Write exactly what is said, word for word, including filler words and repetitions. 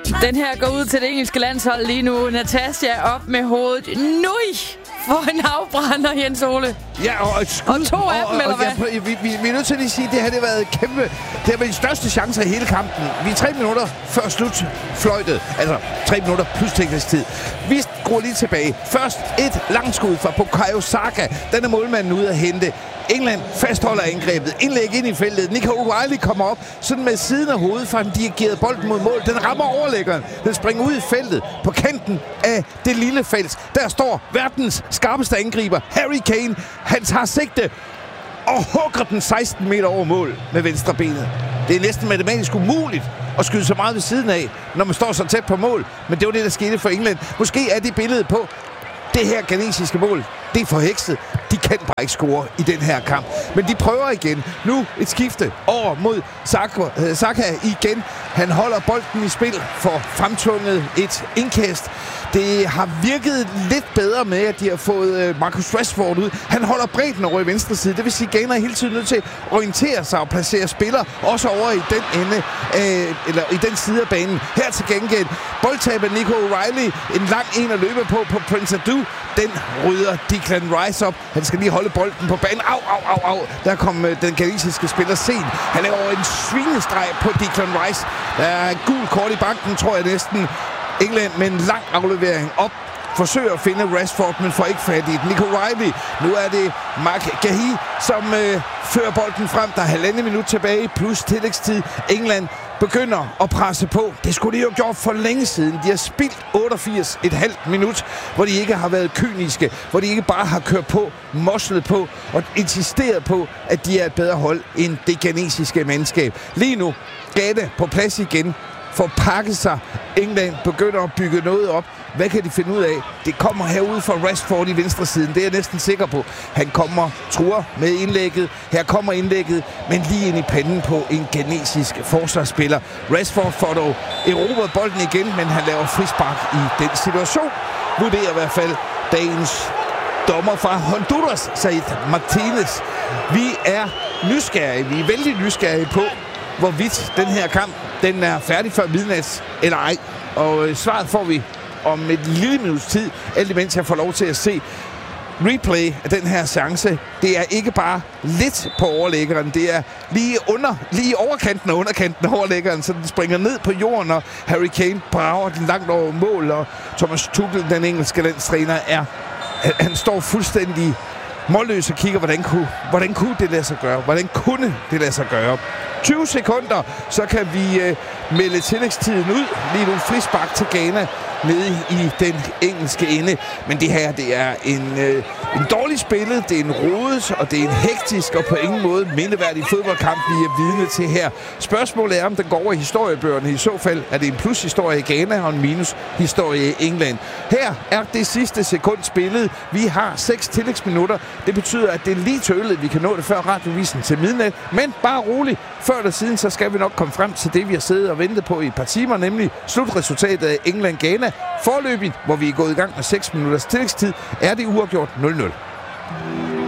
Den her går ud til det engelske landshold lige nu. Natasja op med hovedet. Nui! For en afbrænder, Jens Ole. Ja, og et skud. Og to af og, dem, eller og, hvad? Ja, vi, vi, vi er nødt til at lige sige, at det her det har været kæmpe. Det har været de største chancer i hele kampen. Vi er tre minutter før slutfløjtet. Altså tre minutter plus teknisk tid. Vi skruer lige tilbage. Først et langskud fra Bukayo Saka. Den er målmanden ude at hente. England fastholder angrebet. Indlæg ind i feltet. Nico O'Reilly kommer op sådan med siden af hovedet fra den dirigerede bold mod mål. Den rammer overlæggeren. Den springer ud i feltet på kanten af det lille felt. Der står verdens skarpeste angriber, Harry Kane. Han tager sigte og hugger den seksten meter over mål med venstre benet. Det er næsten matematisk umuligt at skyde så meget ved siden af, når man står så tæt på mål. Men det var det, der skete for England. Måske er det billedet på det her ghanesiske mål. Det er forhekset. De kan bare ikke score i den her kamp. Men de prøver igen. Nu et skifte over mod Saka, Saka igen. Han holder bolden i spil for fremtvunget et indkast. Det har virket lidt bedre med, at de har fået Marcus Rashford ud. Han holder bredden over i venstre side. Det vil sige, at Ghana er hele tiden nødt til at orientere sig og placere spillere også over i den ende, øh, eller i den side af banen. Her til gengæld boldtab af Nico O'Reilly. En lang en at løbe på på Prince Adu. Den rydder Declan Rice op. Han skal lige holde bolden på banen. Au, au, au, au. Der kom øh, den ghanesiske spiller sent. Han laver en svinestreg på Declan Rice. Der er gul kort i banken, tror jeg næsten. England med en lang aflevering op. Forsøger at finde Rashford, men får ikke fat i det. Nico O'Reilly. Nu er det Mark Gahey, som øh, fører bolden frem. Der er halvandet minut tilbage, plus tillægstid. England begynder at presse på. Det skulle de jo gjort for længe siden. De har spildt otteogfirs et halvt minut, hvor de ikke har været kyniske, hvor de ikke bare har kørt på, moslet på og insisteret på, at de er et bedre hold end det ghanesiske mandskab. Lige nu, Ghana på plads igen, får pakket sig. England begynder at bygge noget op. Hvad kan de finde ud af? Det kommer herude fra Rashford i venstre siden. Det er jeg næsten sikker på. Han kommer, truer med indlægget. Her kommer indlægget, men lige ind i panden på en ghanesisk forsvarsspiller. Rashford får dog erobret bolden igen, men han laver frispark i den situation. Vurderer i hvert fald dagens dommer fra Honduras, Said Martinez. Vi er nysgerrige. Vi er vældig nysgerrige på, hvorvidt den her kamp den er færdig før midnat eller ej. Og øh, svaret får vi om et lille minuts tid, alt imens jeg får lov til at se replay af den her chance. Det er ikke bare lidt på overlæggeren, det er lige under, lige overkanten og underkanten af overlæggeren, så den springer ned på jorden, og Harry Kane brager den langt over mål, og Thomas Tuchel, den engelske landstræner, er han, han står fuldstændig målløs og kigger, hvordan kunne, hvordan kunne det lade sig gøre? Hvordan kunne det lade sig gøre? tyve sekunder, så kan vi øh, melde tillægstiden ud. Lige nu frispark til Ghana nede i den engelske ende. Men det her, det er en, øh, en dårlig spillet, det er en rodet, og det er en hektisk og på ingen måde mindeværdig fodboldkamp, vi er vidne til her. Spørgsmålet er, om den går over i historiebøgerne. I så fald er det en plushistorie i Ghana og en minushistorie i England. Her er det sidste sekund spillet. Vi har seks tillægsminutter. Det betyder, at det er lige tølet, vi kan nå det før radiovisen til midnat. Men bare roligt. Før eller siden, så skal vi nok komme frem til det, vi har siddet og ventet på i et par timer, nemlig slutresultatet af England-Ghana. Forløbigt, hvor vi er gået i gang med seks minutters tillægstid, er det uafgjort nul nul.